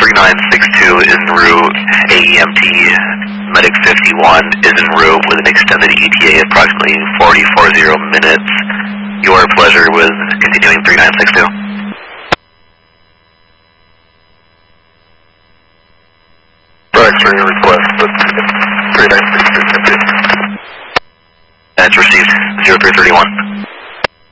3962 is en route. AEMT Medic 51 is en route with an extended ETA of approximately 40 minutes. Your pleasure with continuing 3962. X-ray request, but 3962. That's received. 0331.